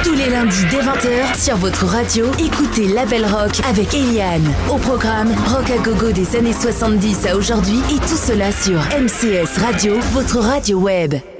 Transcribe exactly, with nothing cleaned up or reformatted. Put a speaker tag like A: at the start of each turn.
A: Tous les lundis dès vingt heures sur votre radio, écoutez Label Rock avec Eliane. Au programme, rock à gogo des années soixante-dix à aujourd'hui et tout cela sur M C S Radio, votre radio web.